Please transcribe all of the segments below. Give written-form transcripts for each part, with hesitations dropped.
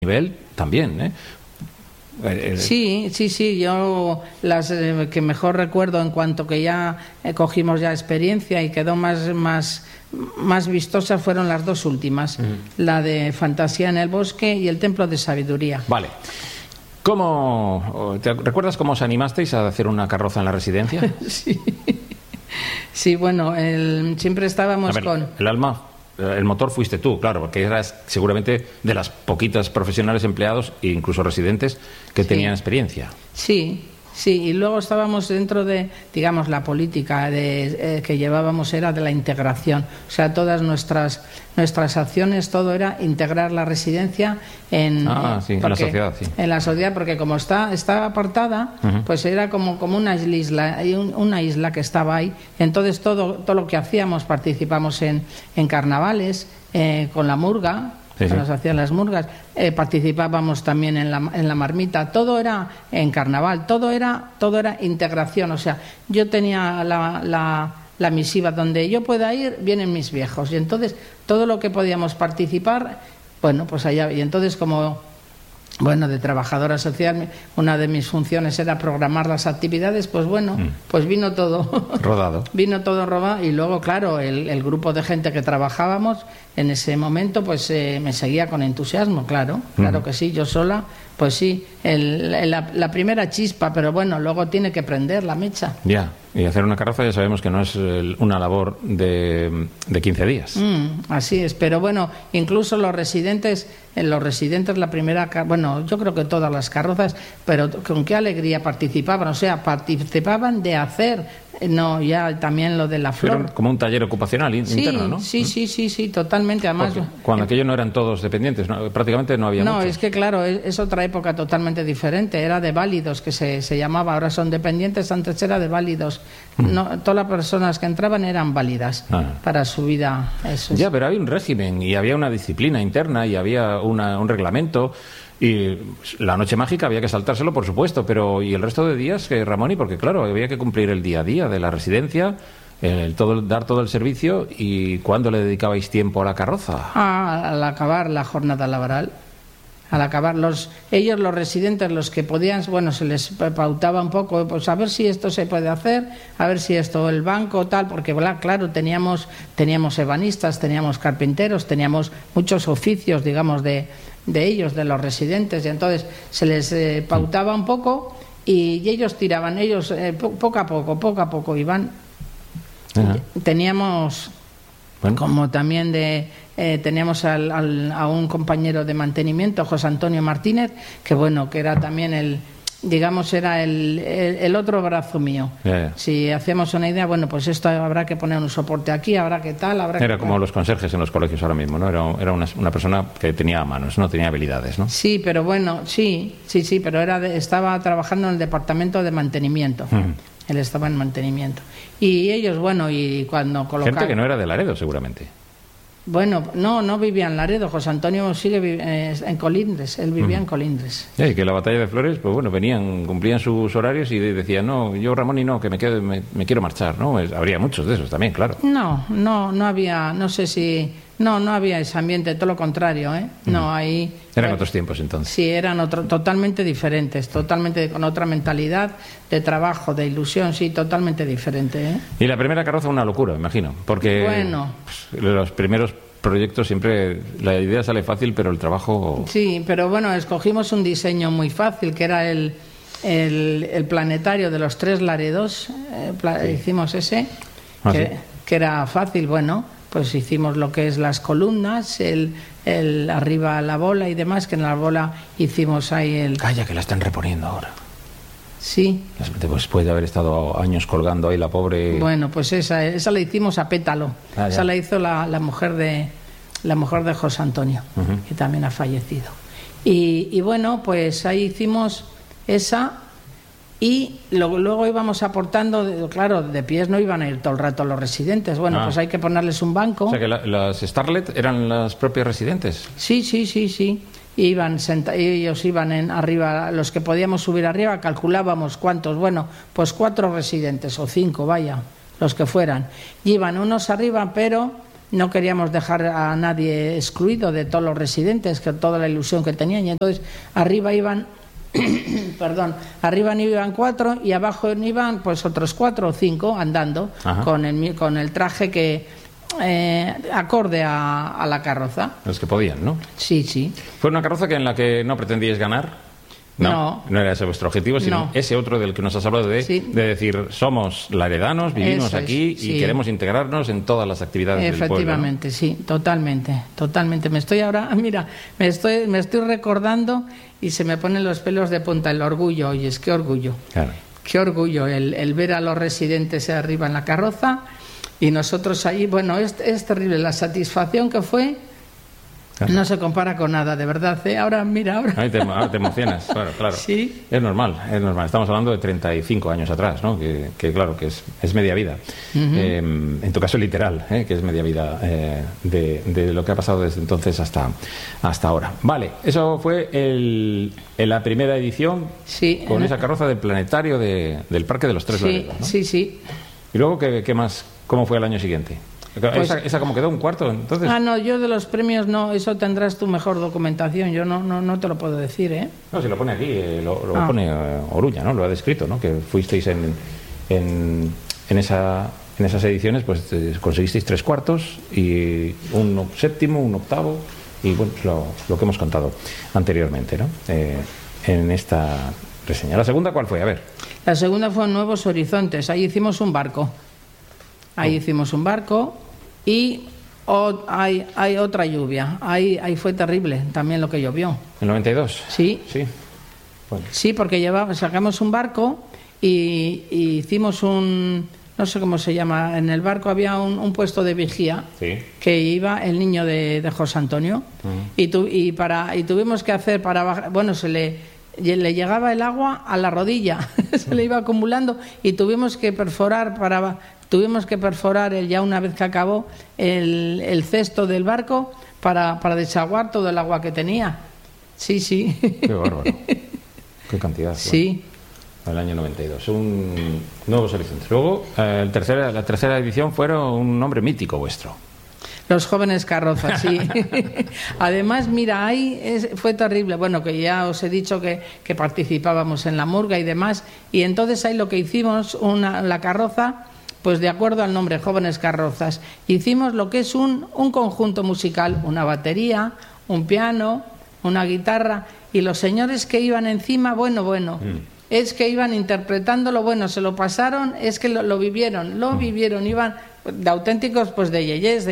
nivel también, ¿eh? Sí, yo las que mejor recuerdo en cuanto que ya cogimos ya experiencia y quedó más vistosas fueron las dos últimas, la de Fantasía en el Bosque y el Templo de Sabiduría. Vale. ¿Te recuerdas cómo os animasteis a hacer una carroza en la residencia? Sí, bueno, siempre estábamos con... El motor fuiste tú, claro, porque eras seguramente de las poquitas profesionales empleados e incluso residentes que tenían experiencia. Sí, y luego estábamos dentro de, digamos, la política que llevábamos era de la integración. O sea, todas nuestras acciones, todo era integrar la residencia en la sociedad. Sí. En la sociedad, porque como está apartada, pues era como una isla que estaba ahí. Entonces todo lo que hacíamos, participamos en carnavales, con la murga. Nos hacían las murgas, participábamos también en la marmita, todo era en carnaval, todo era integración. O sea, yo tenía la misiva donde yo pueda ir, vienen mis viejos, y entonces todo lo que podíamos participar, bueno, pues allá. Y entonces, como de trabajadora social, una de mis funciones era programar las actividades, pues pues vino todo rodado. Vino todo rodado, y luego, claro, el grupo de gente que trabajábamos en ese momento, pues me seguía con entusiasmo, claro que sí, yo sola, pues sí, la primera chispa, pero bueno, luego tiene que prender la mecha. Ya, y hacer una carroza ya sabemos que no es una labor de 15 días. Así es, pero bueno, incluso los residentes la primera, yo creo que todas las carrozas, pero con qué alegría participaban, o sea, participaban de hacer, no, ya también lo de la flor. Pero como un taller ocupacional interno, ¿no? Sí, totalmente. Además, cuando aquello no eran todos dependientes, prácticamente no había muchos. Es que claro, es otra época totalmente diferente. Era de válidos, que se llamaba, ahora son dependientes, antes era de válidos. No, todas las personas que entraban eran válidas para su vida. Ya, pero había un régimen y había una disciplina interna y había un reglamento. Y la noche mágica había que saltárselo, por supuesto, pero ¿y el resto de días, Ramón? Y porque claro, había que cumplir el día a día de la residencia, dar todo el servicio. ¿Y cuándo le dedicabais tiempo a la carroza? Al acabar la jornada laboral. Al acabar, ellos, los residentes, los que podían, se les pautaba un poco, pues a ver si esto se puede hacer, a ver si esto, el banco, tal, porque claro, teníamos ebanistas, teníamos carpinteros, teníamos muchos oficios, digamos, de ellos, de los residentes, y entonces se les pautaba un poco y ellos tiraban, poco a poco iban. Teníamos... como también teníamos a un compañero de mantenimiento, José Antonio Martínez, que era también era el otro brazo mío. Si hacemos una idea, pues esto habrá que poner un soporte aquí, habrá que tal, Era como los conserjes en los colegios ahora mismo, ¿no? Era una persona que tenía manos, no tenía habilidades, ¿no? Sí, pero sí, pero estaba trabajando en el departamento de mantenimiento. Él estaba en mantenimiento. Y ellos, y cuando colocaban... Gente que no era de Laredo, seguramente. No vivía en Laredo. José Antonio sigue en Colindres. Él vivía en Colindres. Y que la batalla de Flores, venían, cumplían sus horarios y decían, no, yo Ramón y no, que me quiero marchar, ¿no? Habría muchos de esos también, claro. No había, no sé si... No había ese ambiente, todo lo contrario, ¿eh? No, ahí... Eran otros tiempos entonces. Sí, eran totalmente diferentes, totalmente con otra mentalidad de trabajo, de ilusión, sí, totalmente diferente, ¿eh? Y la primera carroza una locura, me imagino, porque los primeros proyectos siempre la idea sale fácil, pero el trabajo... Sí, pero escogimos un diseño muy fácil, que era el planetario de los 3 Laredos, hicimos ese, que era fácil, pues hicimos lo que es las columnas, arriba la bola y demás, que en la bola hicimos ahí Calla, que la están reponiendo ahora. Sí. Después de haber estado años colgando ahí la pobre... Pues esa la hicimos a pétalo. Esa la hizo la mujer de José Antonio, que también ha fallecido. Y pues ahí hicimos esa... Y luego íbamos aportando, claro, de pies no iban a ir todo el rato los residentes. Pues hay que ponerles un banco. O sea que las Starlet eran las propias residentes. Sí. Ellos iban arriba, los que podíamos subir arriba, calculábamos cuántos. Pues 4 residentes o 5, los que fueran. Y iban unos arriba, pero no queríamos dejar a nadie excluido de todos los residentes, que toda la ilusión que tenían, y entonces arriba iban perdón, arriba iban 4 y abajo iban pues otros 4 o 5 andando con el traje que acorde a la carroza. Los que podían, ¿no? Sí, sí. ¿Fue una carroza en la que no pretendíais ganar? No era ese vuestro objetivo, sino ese otro del que nos has hablado de decir, somos laredanos, vivimos aquí y queremos integrarnos en todas las actividades del pueblo. Efectivamente, ¿no? Sí, totalmente. Me estoy recordando y se me ponen los pelos de punta, el orgullo, oyes, qué orgullo. Claro. Qué orgullo el ver a los residentes arriba en la carroza y nosotros ahí, bueno, es terrible la satisfacción que fue. Claro. No se compara con nada, de verdad, ¿eh? Ahora. Ahí te emocionas, claro. Sí. Es normal. Estamos hablando de 35 años atrás, ¿no? Que claro, que es media vida. En tu caso literal, que es media vida de lo que ha pasado desde entonces hasta ahora. Vale, eso fue en la primera edición, con esa carroza del planetario del Parque de los Tres Laredos, ¿no? Sí. ¿Y luego qué más? ¿Cómo fue el año siguiente? Pues, ¿Esa como quedó un cuarto entonces? No, yo de los premios no, eso tendrás tu mejor documentación, yo no te lo puedo decir, ¿eh? No, si lo pone aquí, lo pone Oruña, ¿no? Lo ha descrito, ¿no? Que fuisteis en esas ediciones, pues conseguisteis 3 cuartos y un séptimo, un octavo y bueno, pues lo que hemos contado anteriormente, ¿no? En esta reseña. ¿La segunda cuál fue? A ver. La segunda fue en Nuevos Horizontes, ahí hicimos un barco. Hicimos un barco y hay otra lluvia. Ahí fue terrible también lo que llovió. ¿El 92? Sí. Bueno. Sí, porque sacamos un barco y hicimos no sé cómo se llama, en el barco había un puesto de vigía que iba el niño de José Antonio y tuvimos que hacer para bajar, bueno, le llegaba el agua a la rodilla, se le iba acumulando y tuvimos que perforar ya una vez que acabó el cesto del barco para desaguar todo el agua que tenía. Sí. Qué bárbaro. Qué cantidad. Sí. El año 92. Nuevos Horizontes. Luego, la tercera edición fueron un nombre mítico vuestro. Los Jóvenes Carrozas, sí. Además, mira, ahí fue terrible. Bueno, que ya os he dicho que participábamos en la murga y demás. Y entonces ahí lo que hicimos, la carroza, pues de acuerdo al nombre, Jóvenes Carrozas, hicimos lo que es un conjunto musical, una batería, un piano, una guitarra, y los señores que iban encima, bueno, es que iban interpretándolo, bueno, se lo pasaron, es que lo vivieron, iban de auténticos, pues de yeyes,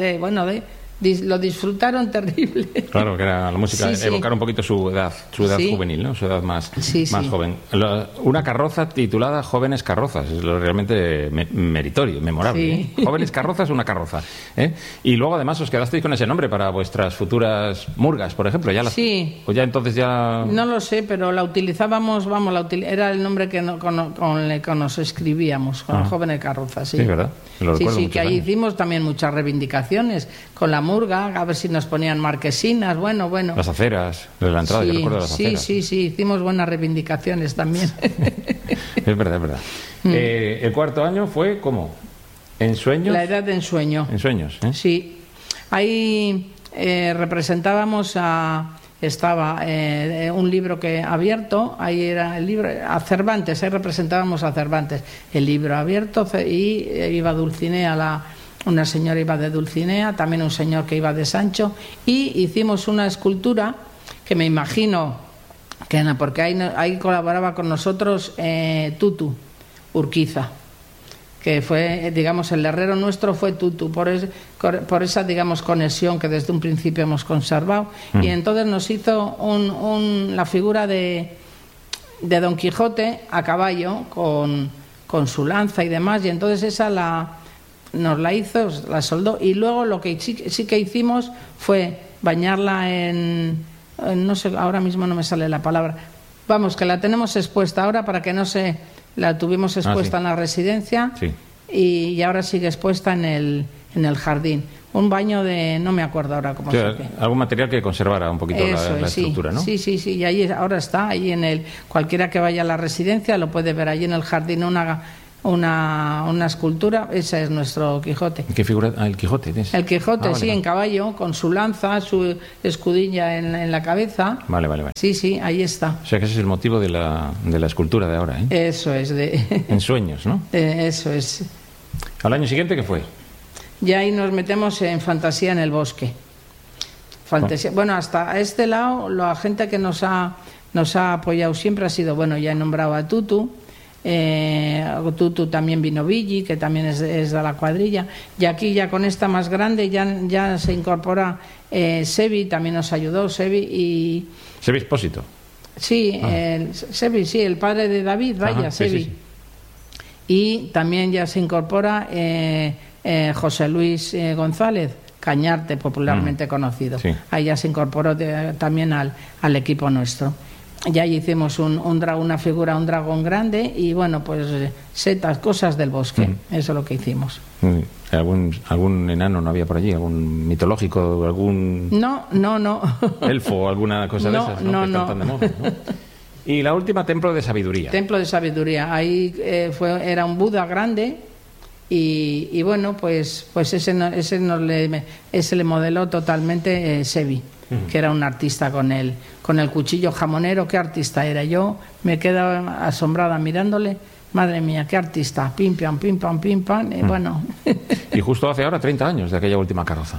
lo disfrutaron terrible. Claro, que era la música, evocar un poquito su edad juvenil, ¿no? Su edad más joven. Una carroza titulada Jóvenes Carrozas, es lo realmente meritorio, memorable. Jóvenes Carrozas, una carroza. Y luego además os quedasteis con ese nombre para vuestras futuras murgas, por ejemplo. O ya entonces ya... No lo sé, pero la utilizábamos, era el nombre con el que nos escribíamos, con Jóvenes Carrozas. Sí, es verdad. Sí, que allí hicimos también muchas reivindicación con la murga, a ver si nos ponían marquesinas, bueno. Las aceras, de la entrada, yo recuerdo las aceras. Sí, hicimos buenas reivindicaciones también. Es verdad. El cuarto año fue, ¿cómo? ¿En sueños? La edad de ensueño. En sueños, ¿eh? Sí. Ahí representábamos estaba un libro abierto, ahí era el libro, a Cervantes, ahí representábamos a Cervantes, el libro abierto, y iba Dulcinea, una señora iba de Dulcinea, también un señor que iba de Sancho, y hicimos una escultura que me imagino que porque ahí colaboraba con nosotros Tutu Urquiza, que fue, digamos, el herrero nuestro fue Tutu, por esa, digamos, conexión que desde un principio hemos conservado. Y entonces nos hizo la figura de Don Quijote a caballo con su lanza y demás, y entonces esa nos la hizo, la soldó, y luego lo que sí que hicimos fue bañarla no sé, ahora mismo no me sale la palabra, vamos, que la tenemos expuesta ahora para que no se... La tuvimos expuesta en la residencia y ahora sigue expuesta en el jardín. Un baño no me acuerdo ahora cómo se llama. Algún material que conservara un poquito la estructura, ¿no? Sí, y ahí ahora está, ahí cualquiera que vaya a la residencia lo puede ver, allí en el jardín, una escultura. Esa es nuestro Quijote. ¿Qué figura? El Quijote. El Quijote, vale, sí, vale. En caballo, con su lanza, su escudilla en la cabeza. Vale. Sí, ahí está. O sea que ese es el motivo de la escultura de ahora, ¿eh? Eso es. En sueños, ¿no? Eso es. ¿Al año siguiente qué fue? Ya ahí nos metemos en Fantasía en el bosque. Fantasía. Bueno, hasta este lado, la gente que nos ha apoyado siempre ha sido, bueno, ya he nombrado a Tutu. Tutu, también vino Villi, que también es de la cuadrilla, y aquí ya con esta más grande ya se incorpora Sebi, también nos ayudó Sebi Expósito. Sí, Sebi, sí, el padre de David, vaya, Sebi. Sí. Y también ya se incorpora José Luis González Cañarte, popularmente conocido. Sí. Ahí ya se incorporó también al equipo nuestro. Ya hicimos una figura, un dragón grande y bueno, pues setas, cosas del bosque. Eso es lo que hicimos. ¿Algún enano no había por allí? ¿Algún mitológico? ¿Algún No. elfo? ¿Alguna cosa de esas? No. Están tan de moda, ¿no? Y la última, Templo de Sabiduría. Templo de Sabiduría. Ahí era un Buda grande y bueno, pues ese le modeló totalmente Sebi. Que era un artista con el cuchillo jamonero. ¿Qué artista era? Yo me quedaba asombrada mirándole. Madre mía, qué artista. Pim, pam, pim, pam, pim, pam. Bueno. Y justo hace ahora 30 años de aquella última carroza.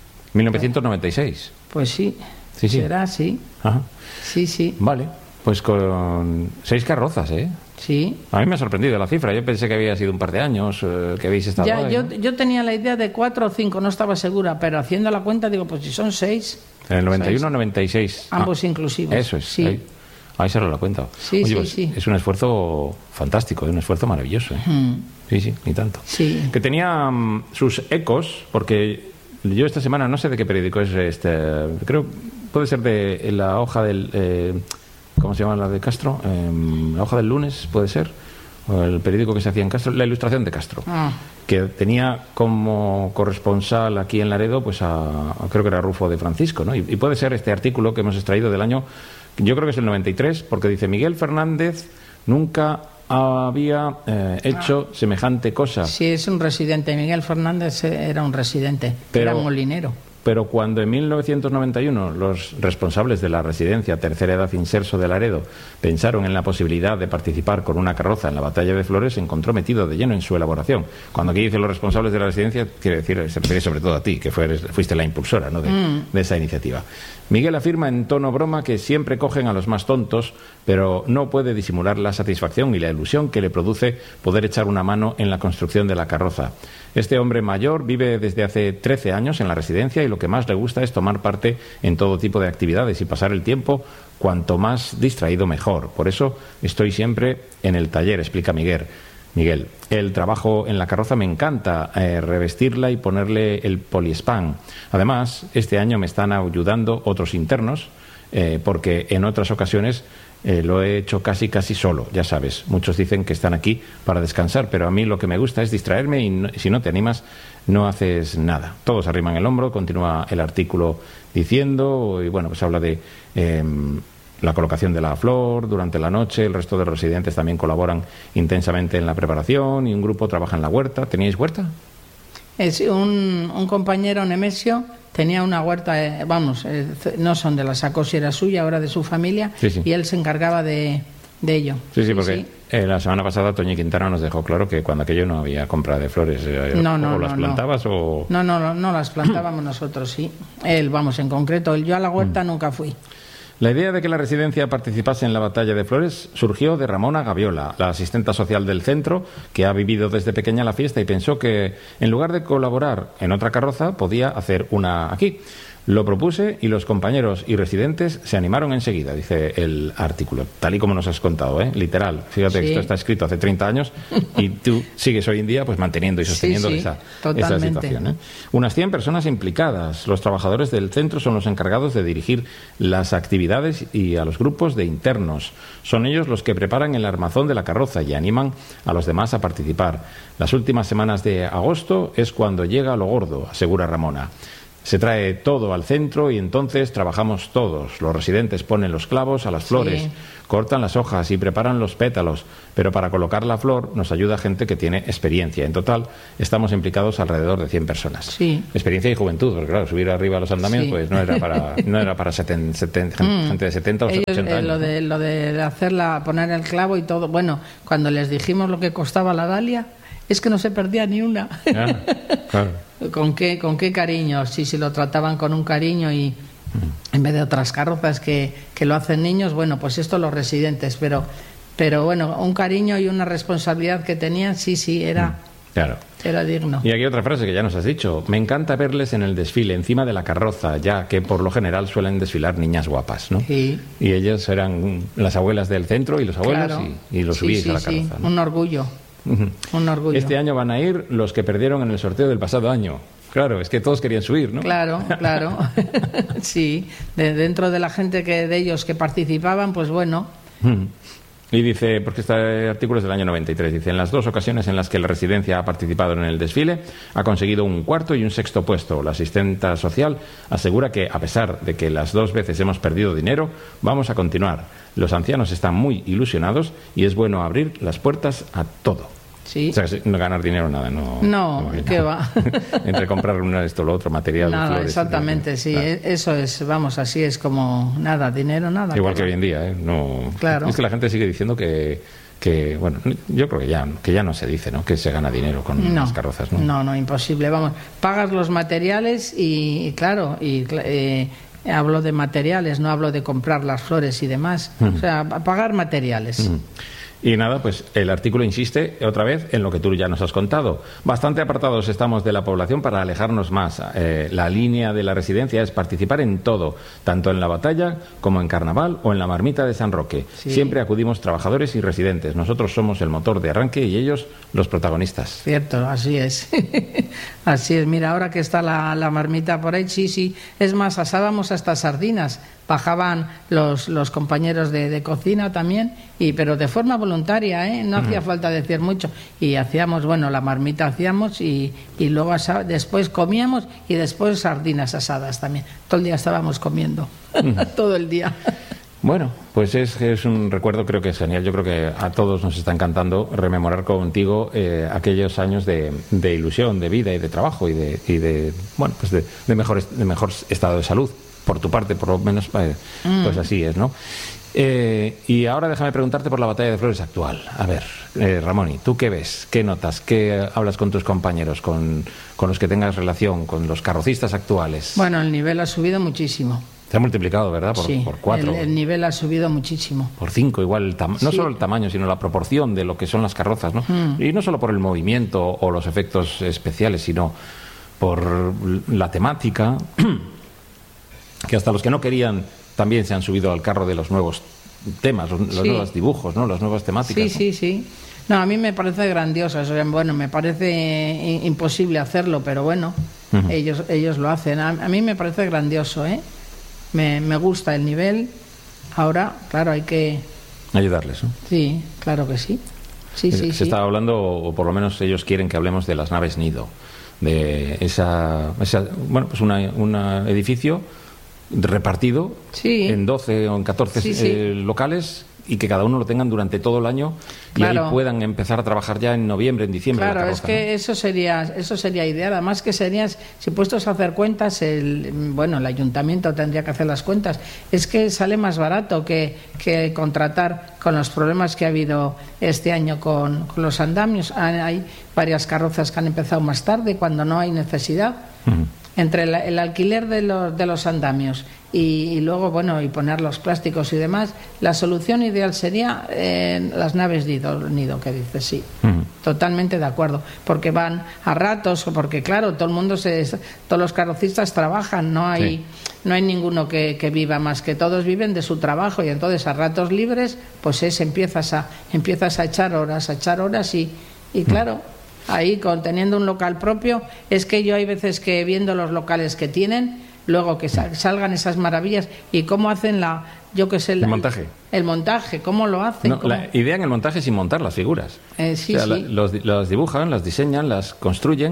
1996. Pues sí. Será, sí. Ajá. Sí. Vale. Pues con 6 carrozas, ¿eh? Sí. A mí me ha sorprendido la cifra. Yo pensé que había sido un par de años que habéis estado ahí, ¿no? Yo tenía la idea de 4 o 5, no estaba segura, pero haciendo la cuenta digo, pues si son 6. En el 91-96. Ambos inclusivos. Eso es. Sí. Ahí se lo cuenta. Sí, Oye, sí, pues sí. Es un esfuerzo fantástico, un esfuerzo maravilloso. Sí, ni tanto. Sí. Que tenía sus ecos, porque yo esta semana, no sé de qué periódico es creo puede ser de la hoja del... ¿cómo se llama la de Castro? La hoja del lunes, puede ser. O el periódico que se hacía en Castro, La Ilustración de Castro. Que tenía como corresponsal aquí en Laredo, pues creo que era Rufo de Francisco, ¿no? Y puede ser este artículo que hemos extraído del año, yo creo que es el 93, porque dice: Miguel Fernández nunca había hecho semejante cosa. Sí, es un residente. Miguel Fernández era un residente, era un molinero. Pero cuando en 1991 los responsables de la residencia Tercera Edad Inserso de Laredo pensaron en la posibilidad de participar con una carroza en la Batalla de Flores, se encontró metido de lleno en su elaboración. Cuando aquí dice los responsables de la residencia, quiere decir, se refiere sobre todo a ti, que fuiste la impulsora, ¿no?, de esa iniciativa. Miguel afirma en tono broma que siempre cogen a los más tontos, pero no puede disimular la satisfacción y la ilusión que le produce poder echar una mano en la construcción de la carroza. Este hombre mayor vive desde hace 13 años en la residencia y lo que más le gusta es tomar parte en todo tipo de actividades y pasar el tiempo cuanto más distraído mejor. Por eso estoy siempre en el taller, explica Miguel. El trabajo en la carroza me encanta, revestirla y ponerle el poliespan. Además, este año me están ayudando otros internos, porque en otras ocasiones lo he hecho casi solo, ya sabes. Muchos dicen que están aquí para descansar, pero a mí lo que me gusta es distraerme y si no te animas, no haces nada. Todos arriman el hombro, continúa el artículo diciendo, y bueno, pues habla de la colocación de la flor durante la noche. El resto de los residentes también colaboran intensamente en la preparación y un grupo trabaja en la huerta. ¿Teníais huerta? Un compañero, Nemesio, tenía una huerta, no son de la sacó, si era suya, ahora de su familia, sí. Y él se encargaba de ello. Sí, porque la semana pasada Toñi Quintana nos dejó claro que cuando aquello no había compra de flores, ¿o las plantabas o...? No, las plantábamos nosotros, sí. En concreto, yo a la huerta nunca fui. La idea de que la residencia participase en la Batalla de Flores surgió de Ramona Gaviola, la asistenta social del centro, que ha vivido desde pequeña la fiesta y pensó que, en lugar de colaborar en otra carroza, podía hacer una aquí. Lo propuse y los compañeros y residentes se animaron enseguida, dice el artículo, tal y como nos has contado, literal. Fíjate, sí. Que esto está escrito hace 30 años y tú sigues hoy en día pues manteniendo y sosteniendo esa situación. Unas 100 personas implicadas. Los trabajadores del centro son los encargados de dirigir las actividades y a los grupos de internos. Son ellos los que preparan el armazón de la carroza y animan a los demás a participar. Las últimas semanas de agosto es cuando llega lo gordo, asegura Ramona. Se trae todo al centro y entonces trabajamos todos. Los residentes ponen los clavos a las flores, cortan las hojas y preparan los pétalos, pero para colocar la flor nos ayuda gente que tiene experiencia. En total estamos implicados alrededor de 100 personas. Sí. Experiencia y juventud, porque claro, subir arriba a los andamios pues no era para gente de 70 o 80 años. Lo de poner el clavo y todo. Bueno, cuando les dijimos lo que costaba la dalia, es que no se perdía ni una. Claro. ¿Con qué cariño? Sí, lo trataban con un cariño y en vez de otras carrozas que lo hacen niños, bueno, pues esto los residentes, pero bueno, un cariño y una responsabilidad que tenían, sí, era digno. Y aquí otra frase que ya nos has dicho: me encanta verles en el desfile, encima de la carroza, ya que por lo general suelen desfilar niñas guapas, ¿no? Sí. Y ellas eran las abuelas del centro y los abuelos, claro. y los subíais a la carroza, ¿no? Un orgullo. Un orgullo. Este año van a ir los que perdieron en el sorteo del pasado año. Claro, es que todos querían subir, ¿no? Claro. Sí, dentro de la gente de ellos que participaban, pues bueno. Y dice, porque este artículo es del año 93, dice: en las 2 ocasiones en las que la residencia ha participado en el desfile, ha conseguido un 4º y un 6º puesto. La asistenta social asegura que, a pesar de que las 2 veces hemos perdido dinero, vamos a continuar. Los ancianos están muy ilusionados y es bueno abrir las puertas a todo. Sí. O sea, no ganar dinero, nada, no, ¿qué va? Entre comprar esto, lo otro, material. Nada, flores, exactamente, sí. Claro. Eso es, vamos, así es como nada, dinero, nada. Igual que hoy en día, ¿eh? No. Claro. Es que la gente sigue diciendo que bueno, yo creo que ya no se dice, ¿no? Que se gana dinero con las carrozas, ¿no? No, imposible, vamos. Pagas los materiales y claro, hablo de materiales, no hablo de comprar las flores y demás. O sea, pagar materiales. Y nada, pues el artículo insiste otra vez en lo que tú ya nos has contado. Bastante apartados estamos de la población para alejarnos más. La línea de la residencia es participar en todo, tanto en la batalla como en carnaval o en la marmita de San Roque. Sí. Siempre acudimos trabajadores y residentes. Nosotros somos el motor de arranque y ellos los protagonistas. Cierto, así es. Así es. Mira, ahora que está la marmita por ahí, sí. Es más, asábamos hasta sardinas. Bajaban los compañeros de cocina también, pero de forma voluntaria, no hacía falta decir mucho. Y hacíamos, la marmita hacíamos y luego después comíamos y después sardinas asadas también. Todo el día estábamos comiendo, todo el día. Bueno, pues es un recuerdo, creo que es genial. Yo creo que a todos nos está encantando rememorar contigo aquellos años de ilusión, de vida y de trabajo y de mejor estado de salud. Por tu parte, por lo menos, pues así es, ¿no? Y ahora déjame preguntarte por la batalla de flores actual. A ver, Ramón, ¿tú qué ves? ¿Qué notas? ¿Qué hablas con tus compañeros, con los que tengas relación, con los carrocistas actuales? Bueno, el nivel ha subido muchísimo. Se ha multiplicado, ¿verdad? Por 4. El nivel ha subido muchísimo. Por 5, igual. No solo el tamaño, sino la proporción de lo que son las carrozas, ¿no? Y no solo por el movimiento o los efectos especiales, sino por la temática... que hasta los que no querían también se han subido al carro de los nuevos temas, los nuevos dibujos, ¿no? Las nuevas temáticas. Sí. No, a mí me parece grandioso. Bueno, me parece imposible hacerlo, pero bueno, ellos lo hacen. A mí me parece grandioso, ¿eh? Me gusta el nivel. Ahora, claro, hay que... ayudarles, ¿no? Sí, claro que sí. Sí. Se estaba hablando, o por lo menos ellos quieren que hablemos de las naves nido, de esa pues un edificio repartido en 12 o en 14 locales y que cada uno lo tengan durante todo el año y ahí puedan empezar a trabajar ya en noviembre, en diciembre. Claro, la carroza, es que ¿no? eso sería ideal. Además que si puestos a hacer cuentas, el ayuntamiento tendría que hacer las cuentas. Es que sale más barato que contratar con los problemas que ha habido este año con los andamios. Hay varias carrozas que han empezado más tarde cuando no hay necesidad. Entre el alquiler de los andamios y luego, y poner los plásticos y demás, la solución ideal sería las naves nido, que dices, sí. Totalmente de acuerdo. Porque van a ratos, porque claro, todos los carrocistas trabajan, no hay ninguno que viva más, que todos viven de su trabajo y entonces a ratos libres, pues empiezas a echar horas y claro... Ahí, teniendo un local propio, es que yo hay veces que viendo los locales que tienen, luego que salgan esas maravillas y cómo hacen el montaje. El montaje, ¿cómo lo hacen? No, la idea en el montaje es sin montar las figuras. Las dibujan, las diseñan, las construyen,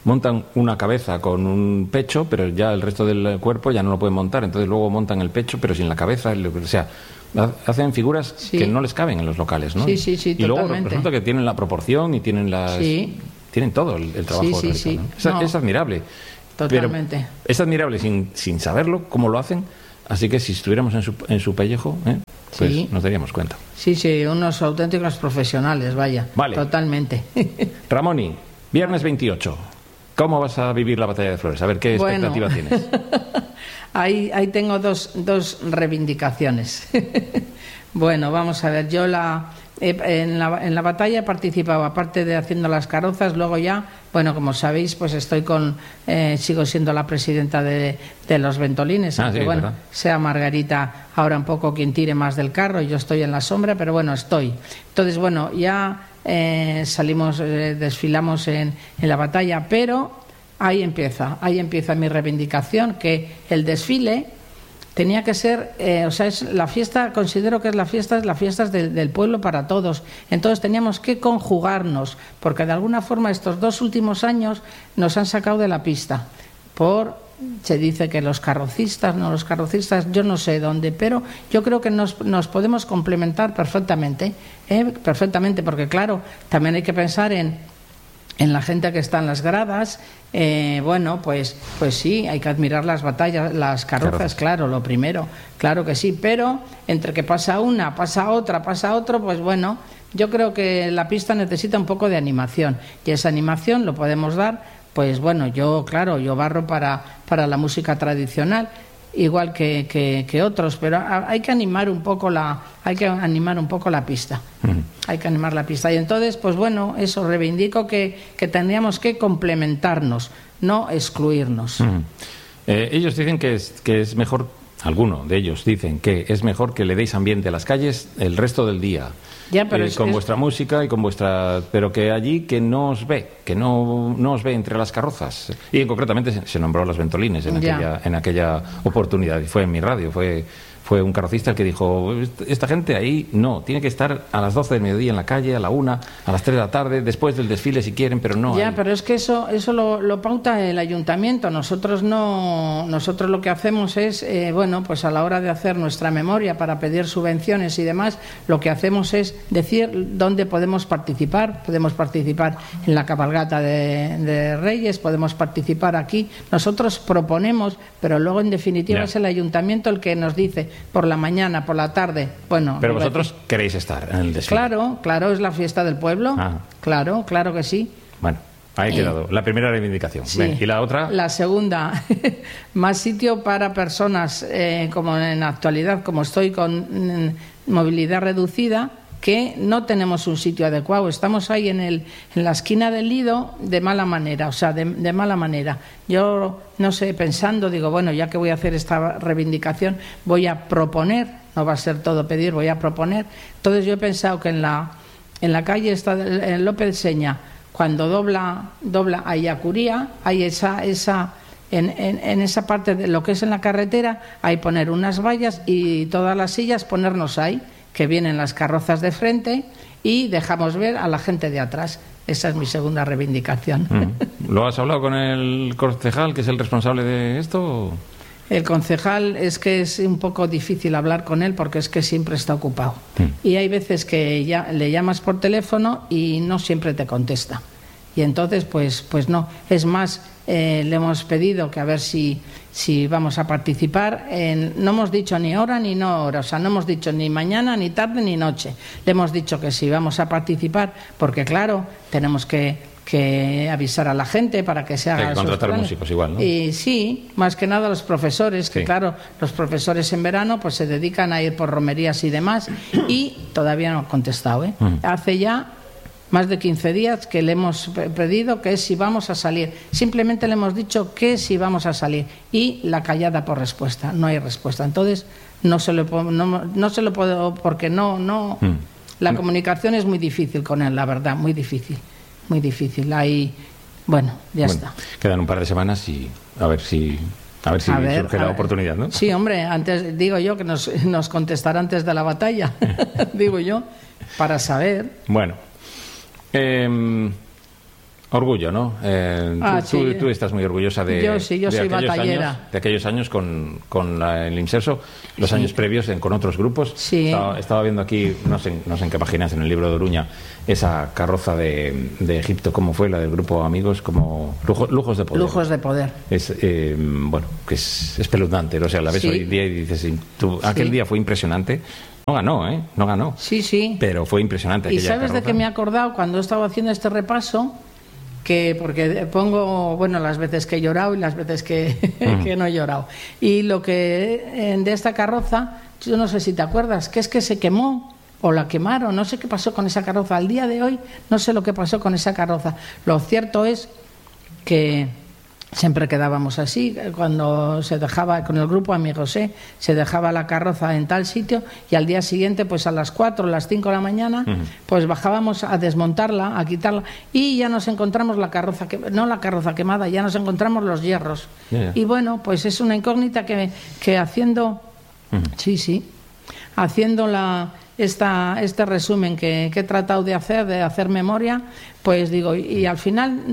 montan una cabeza con un pecho, pero ya el resto del cuerpo ya no lo pueden montar, entonces luego montan el pecho pero sin la cabeza, o sea, hacen figuras que no les caben en los locales, ¿no? Sí, y luego resulta que tienen la proporción y tienen tienen todo el trabajo realizado, ¿no? Es admirable. Totalmente. Pero es admirable sin saberlo cómo lo hacen, así que si estuviéramos en su pellejo, pues nos daríamos cuenta. Sí, unos auténticos profesionales, vaya. Vale. Totalmente. Ramoni, viernes 28. ¿Cómo vas a vivir la Batalla de Flores? A ver, ¿qué expectativa tienes? Ahí tengo dos reivindicaciones. Bueno, vamos a ver, yo en la batalla he participado, aparte de haciendo las carrozas, luego ya, bueno, como sabéis, pues sigo siendo la presidenta de los Ventolines, aunque bueno, ¿verdad? Sea Margarita ahora un poco quien tire más del carro, yo estoy en la sombra, pero bueno, estoy. Entonces, bueno, ya desfilamos en la batalla, pero ahí empieza mi reivindicación, que el desfile tenía que ser, es la fiesta, considero que es las fiestas del pueblo para todos. Entonces teníamos que conjugarnos, porque de alguna forma estos 2 últimos años nos han sacado de la pista. Se dice que los carrocistas, yo no sé dónde, pero yo creo que nos podemos complementar perfectamente, porque claro, también hay que pensar en la gente que está en las gradas. Bueno, pues sí, hay que admirar las batallas, las carrozas, claro, lo primero, claro que sí, pero entre que pasa una, pasa otra, pasa otro, pues bueno, yo creo que la pista necesita un poco de animación, y esa animación lo podemos dar, pues bueno, yo barro para la música tradicional, igual que otros, pero hay que animar un poco la pista. Hay que animar la pista. Y entonces, pues bueno, eso, reivindico que tendríamos que complementarnos, no excluirnos. Ellos dicen que es mejor, alguno de ellos dicen que es mejor que le deis ambiente a las calles el resto del día. Ya, pero con vuestra música y con pero que allí que no os ve, entre las carrozas. Y concretamente se nombró a los Ventolines en aquella oportunidad, y fue en mi radio, fue un carrocista el que dijo, esta gente ahí no, tiene que estar a las 12 del mediodía en la calle, a la 1, a las 3 de la tarde, después del desfile si quieren, pero no. Ya, pero es que eso lo pauta el ayuntamiento. Nosotros lo que hacemos es, bueno, pues a la hora de hacer nuestra memoria para pedir subvenciones y demás, lo que hacemos es decir dónde podemos participar. Podemos participar en la cabalgata de Reyes, podemos participar aquí. Nosotros proponemos, pero luego en definitiva es el ayuntamiento el que nos dice por la mañana, por la tarde. Bueno, pero vosotros queréis estar en el desfile. Claro, es la fiesta del pueblo. Claro que sí. Bueno, ahí ha quedado la primera reivindicación. Sí. Ven, ¿y la otra? La segunda, más sitio para personas como en la actualidad, como estoy con movilidad reducida, que no tenemos un sitio adecuado. Estamos ahí en la esquina del Lido de mala manera, de mala manera. Yo, no sé, pensando, digo, bueno, ya que voy a hacer esta reivindicación, voy a proponer, no va a ser todo pedir, voy a proponer. Entonces yo he pensado que en la calle en López Seña, cuando dobla a Yacuría, hay en esa parte de lo que es en la carretera, hay poner unas vallas y todas las sillas ponernos ahí, que vienen las carrozas de frente y dejamos ver a la gente de atrás. Esa es mi segunda reivindicación. ¿Lo has hablado con el concejal, que es el responsable de esto? El concejal es que es un poco difícil hablar con él porque es que siempre está ocupado. Y hay veces que le llamas por teléfono y no siempre te contesta. Y entonces, pues no. Es más, le hemos pedido que a ver si vamos a participar. No hemos dicho ni hora ni no hora, no hemos dicho ni mañana, ni tarde, ni noche. Le hemos dicho que sí vamos a participar, porque claro, tenemos que avisar a la gente para que se haga. Hay que contratar músicos igual, ¿no? Y sí, más que nada los profesores, que claro, los profesores en verano pues se dedican a ir por romerías y demás, y todavía no ha contestado, Hace ya más de 15 días que le hemos pedido que si vamos a salir. Simplemente le hemos dicho que si vamos a salir. Y la callada por respuesta. No hay respuesta. Entonces, no se lo puedo, porque no. La comunicación es muy difícil con él, la verdad, muy difícil. Muy difícil. Ahí, bueno, ya está. Quedan un par de semanas y a ver si surge la oportunidad, ¿no? Sí, hombre, antes digo yo que nos contestará antes de la batalla, digo yo, para saber. Bueno. Orgullo, ¿no? Tú estás muy orgullosa de... Yo sí, yo soy batallera. De aquellos años con el Inserso, los años previos con otros grupos. Sí. Estaba viendo aquí, no sé en qué páginas, en el libro de Oruña, esa carroza de Egipto, ¿cómo fue? La del grupo Amigos, como Lujos de Poder. Lujos de Poder. Es, bueno, que es espeluznante, o sea, la ves hoy día y dices, aquel día fue impresionante. No ganó, ¿eh? No ganó. Sí, sí. Pero fue impresionante. ¿Y sabes de qué me he acordado cuando estaba haciendo este repaso? Porque pongo, bueno, las veces que he llorado y las veces que no he llorado. Y lo que de esta carroza, yo no sé si te acuerdas, que es que se quemó o la quemaron, no sé qué pasó con esa carroza. Al día de hoy no sé lo que pasó con esa carroza. Lo cierto es que siempre quedábamos así, cuando se dejaba, con el grupo Amigos, se dejaba la carroza en tal sitio y al día siguiente, pues a las 4 o las 5 de la mañana, pues bajábamos a desmontarla, a quitarla y ya nos encontramos la carroza, no la carroza quemada, ya nos encontramos los hierros. Y bueno, pues es una incógnita que haciendo, haciendo este resumen que he tratado de hacer memoria, pues digo, y al final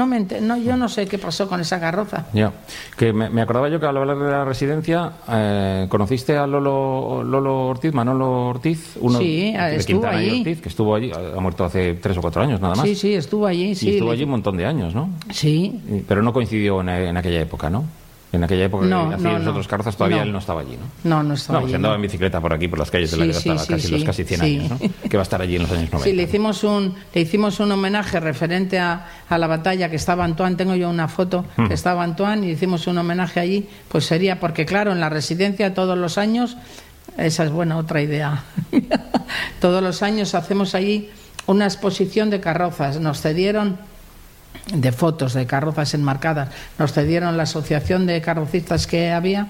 yo no sé qué pasó con esa carroza. Ya, que me acordaba yo que al hablar de la residencia, ¿conociste a Manolo Ortiz? Uno de Quintana y Ortiz, que estuvo allí, ha muerto hace 3 o 4 años nada más. Sí, estuvo allí. Sí, y estuvo allí un montón de años, ¿no? Sí. Pero no coincidió en aquella época, ¿no? En aquella época que hacía los otros carrozas todavía él no estaba allí, ¿no? No estaba allí. Se andaba en bicicleta por aquí, por las calles de la ciudad, los casi 100 años, ¿no? Que va a estar allí en los años 90. Sí, le hicimos un homenaje referente a la batalla, que estaba Antoine, tengo yo una foto, que estaba Antoine, y hicimos un homenaje allí, pues sería, porque claro, en la residencia todos los años, esa es buena otra idea, todos los años hacemos allí una exposición de carrozas, nos cedieron de fotos de carrozas enmarcadas, nos cedieron la asociación de carrocistas que había,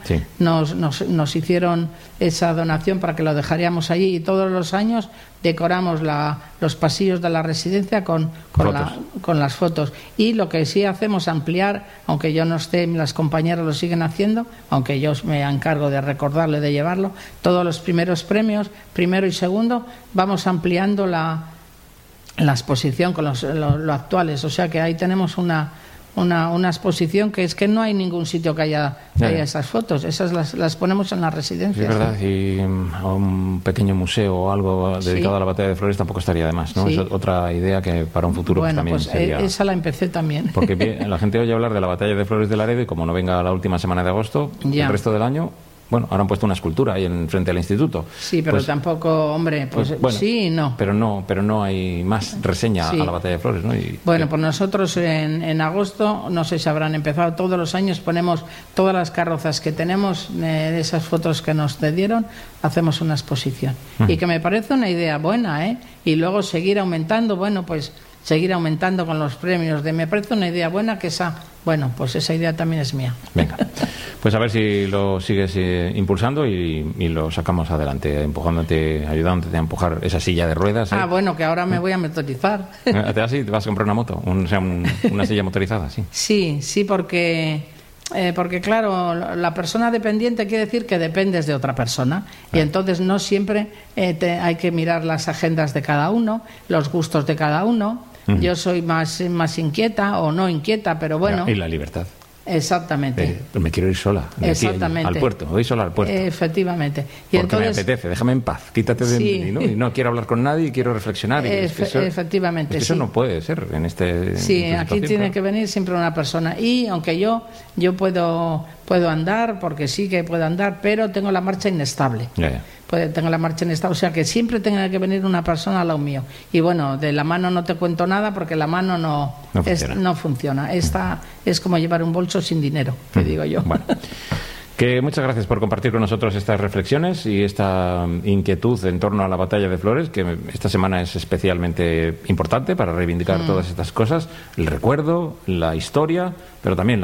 nos hicieron esa donación para que lo dejaríamos allí y todos los años decoramos los pasillos de la residencia con las fotos. Y lo que sí hacemos ampliar, aunque yo no esté, las compañeras lo siguen haciendo, aunque yo me encargo de recordarlo y de llevarlo, todos los primeros premios, primero y segundo, vamos ampliando la exposición con lo actuales, o sea que ahí tenemos una exposición que es que no hay ningún sitio que haya esas fotos, esas las ponemos en la residencia. Es verdad, y un pequeño museo o algo dedicado a la batalla de Flores tampoco estaría de más, ¿no? Es otra idea que para un futuro bueno, también sería... esa la empecé también. Porque la gente oye hablar de la batalla de Flores de Laredo y como no venga la última semana de agosto, el resto del año... Bueno, ahora han puesto una escultura ahí frente al instituto. Sí, pero pues, tampoco, hombre, pues bueno, sí y no. Pero no hay más reseña a la batalla de Flores, ¿no? Bueno, pues nosotros en agosto, no sé si habrán empezado, todos los años ponemos todas las carrozas que tenemos, de esas fotos que nos cedieron, hacemos una exposición. Y que me parece una idea buena, ¿eh? Y luego seguir aumentando, bueno, pues seguir aumentando con los premios. Me parece una idea buena que bueno, pues esa idea también es mía. Venga, pues a ver si lo sigues impulsando y lo sacamos adelante, empujándote, ayudándote a empujar esa silla de ruedas. Bueno, que ahora me voy a motorizar. ¿Te vas a comprar una moto? Una silla motorizada, sí. Sí, porque claro, la persona dependiente quiere decir que dependes de otra persona y entonces no siempre hay que mirar las agendas de cada uno, los gustos de cada uno. Yo soy más inquieta o no inquieta, pero bueno. Y la libertad. Exactamente. Me quiero ir sola. Exactamente. Al puerto, voy sola al puerto. Efectivamente. Y porque entonces, me apetece, déjame en paz, quítate de mí, ¿no? Y no quiero hablar con nadie y quiero reflexionar. Efectivamente. Eso no puede ser en este. Sí, aquí tiene que venir siempre una persona. Y aunque yo puedo andar, porque sí que puedo andar, pero tengo la marcha inestable. Tengo la marcha inestable, o sea que siempre tenga que venir una persona al lado mío. Y bueno, de la mano no te cuento nada porque la mano no funciona. Esta es como llevar un bolso sin dinero, te digo yo. Bueno. Que muchas gracias por compartir con nosotros estas reflexiones y esta inquietud en torno a la batalla de Flores, que esta semana es especialmente importante para reivindicar todas estas cosas, el recuerdo, la historia, pero también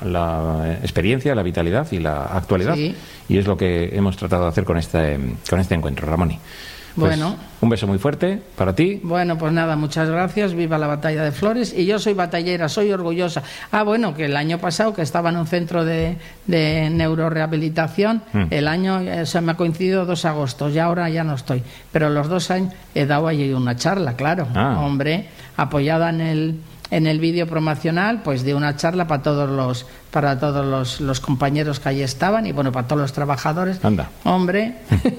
la experiencia, la vitalidad y la actualidad. Sí. Y es lo que hemos tratado de hacer con este encuentro, Ramoni. Pues, bueno, un beso muy fuerte para ti. Bueno, pues nada, muchas gracias. Viva la batalla de Flores. Y yo soy batallera, soy orgullosa. Bueno, que el año pasado, que estaba en un centro de neurorehabilitación, el año se me ha coincidido 2 agostos y ahora ya no estoy. Pero los 2 años he dado allí una charla, claro. Hombre, apoyada en en el vídeo promocional, pues di una charla para todos los compañeros que allí estaban y bueno, para todos los trabajadores. Anda. Hombre,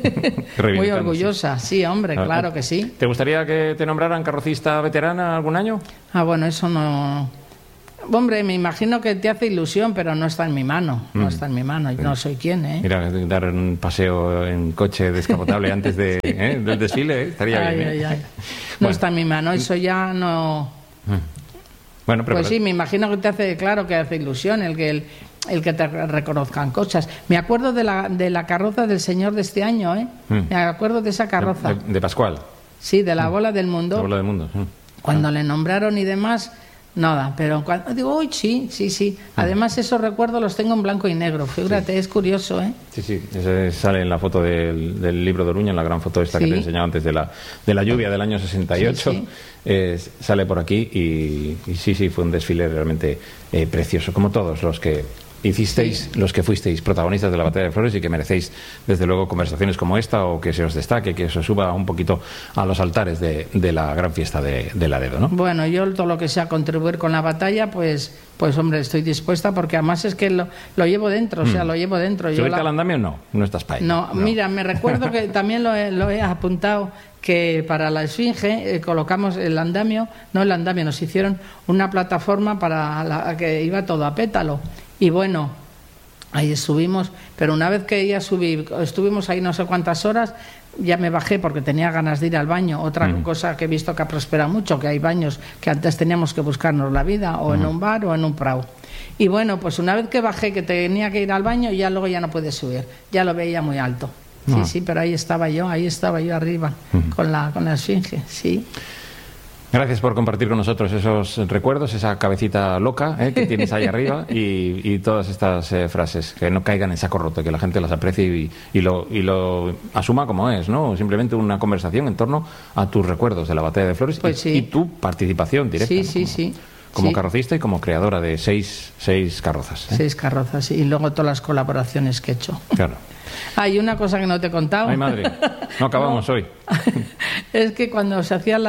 muy orgullosa, sí, hombre, claro que sí. ¿Te gustaría que te nombraran carrocista veterana algún año? Bueno, eso no... Hombre, me imagino que te hace ilusión, pero no está en mi mano. No está en mi mano. Yo no soy quien, ¿eh? Mira, dar un paseo en coche descapotable antes del desfile, estaría bien. ¿eh? No bueno. Está en mi mano. Eso ya no... Bueno, pero pues sí, me imagino que te hace, claro, que hace ilusión el que te reconozcan cosas. Me acuerdo de la carroza del Señor de este año, ¿eh? Me acuerdo de esa carroza. De Pascual. Sí, de la Bola del Mundo. La Bola del Mundo. Cuando le nombraron y demás... Nada, pero cuando digo, uy, sí. Además, esos recuerdos los tengo en blanco y negro. Fíjate, es curioso, ¿eh? Sí. Ese sale en la foto del libro de Oruña, en la gran foto esta que te he enseñado antes de la lluvia del año 68. Sale por aquí y sí, fue un desfile realmente precioso, como todos los que hicisteis, los que fuisteis protagonistas de la Batalla de Flores y que merecéis, desde luego, conversaciones como esta o que se os destaque, que se os suba un poquito a los altares de la gran fiesta de Laredo, ¿no? Bueno, yo todo lo que sea contribuir con la batalla, pues hombre, estoy dispuesta porque además es que lo llevo dentro, o sea, lo llevo dentro. ¿Subirte al andamio no estás para ello? No, mira, me recuerdo que también lo he apuntado, que para la Esfinge colocamos el andamio, nos hicieron una plataforma para que iba todo a pétalo. Y bueno, ahí subimos, pero una vez que ya estuvimos ahí no sé cuántas horas, ya me bajé porque tenía ganas de ir al baño. Otra cosa que he visto que ha prosperado mucho, que hay baños que antes teníamos que buscarnos la vida, o en un bar o en un prau. Y bueno, pues una vez que bajé, que tenía que ir al baño, ya luego ya no pude subir, ya lo veía muy alto. Sí, pero ahí estaba yo arriba, con la Esfinge, sí. Gracias por compartir con nosotros esos recuerdos, esa cabecita loca que tienes ahí arriba y todas estas frases, que no caigan en saco roto, que la gente las aprecie y lo asuma como es, ¿no? Simplemente una conversación en torno a tus recuerdos de la Batalla de Flores y tu participación directa. Sí. Como carrocista y como creadora de seis carrozas. 6 carrozas y luego todas las colaboraciones que he hecho. Claro. Hay una cosa que no te he contado. Ay, madre, no acabamos hoy. Es que cuando se hacía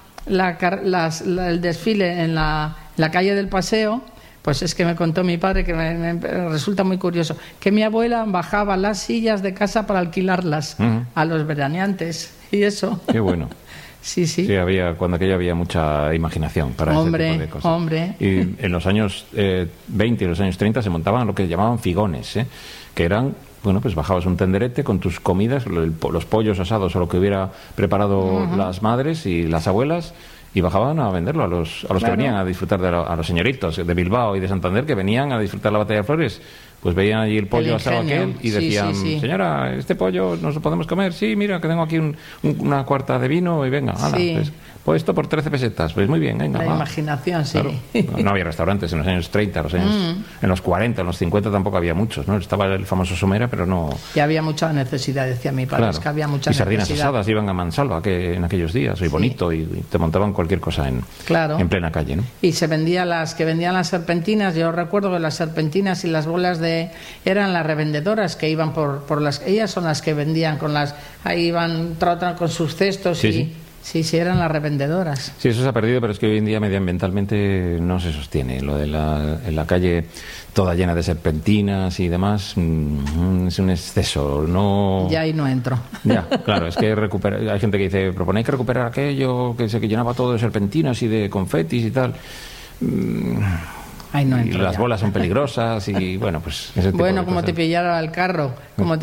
el desfile en la calle del Paseo, pues es que me contó mi padre, que me resulta muy curioso, que mi abuela bajaba las sillas de casa para alquilarlas a los veraneantes y eso. Qué bueno. Sí, cuando aquello había mucha imaginación para ese tipo de cosas. Y en los años 20 y los años 30 se montaban lo que llamaban figones, que eran... Bueno, pues bajabas un tenderete con tus comidas, los pollos asados o lo que hubiera preparado las madres y las abuelas, y bajaban a venderlo a los que venían a disfrutar a los señoritos de Bilbao y de Santander que venían a disfrutar la Batalla de Flores. Pues veían allí el pollo asado aquel y decían, señora, ¿este pollo nos lo podemos comer? Sí, mira, que tengo aquí una cuarta de vino y venga, hala, pues esto por 13 pesetas, pues muy bien, venga. La imaginación, sí. Claro. No había restaurantes en los años 30, en los 40, en los 50 tampoco había muchos, ¿no? Estaba el famoso Somera, pero no... Ya había mucha necesidad, decía mi padre, es que había mucha necesidad. Y sardinas asadas iban a mansalva que en aquellos días, y bonito, y te montaban cualquier cosa en plena calle, ¿no? Y se vendían las las serpentinas, yo recuerdo que las serpentinas y las bolas eran las revendedoras que iban por las... Ellas son las que vendían ahí iban tratando con sus cestos Sí, eran las revendedoras. Sí, eso se ha perdido, pero es que hoy en día medioambientalmente no se sostiene. Lo de en la calle toda llena de serpentinas y demás es un exceso. Ya ahí no entro. Ya, claro, es que hay gente que dice, proponéis que recuperar aquello que llenaba todo de serpentinas y de confetis y tal. Ahí no entro, y las bolas son peligrosas y bueno, pues ese tipo de como cosas. Te pillara el carro,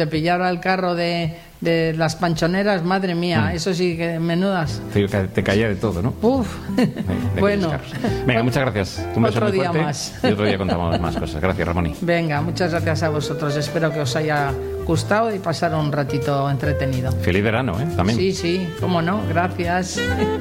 de las panchoneras, madre mía, eso sí que menudas. Te caía de todo, ¿no? Uf. Bueno. Venga, muchas gracias. Un beso otro día más. Y otro día contamos más cosas. Gracias, Ramoni. Venga, muchas gracias a vosotros. Espero que os haya gustado y pasar un ratito entretenido. Feliz verano, ¿eh? También. Sí, cómo no. Gracias.